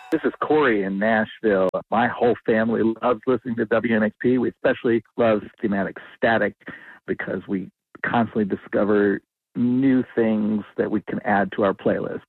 This is Corey in Nashville. My whole family loves listening to WNXP. We especially love Thematic Static because we constantly discover new things that we can add to our playlist.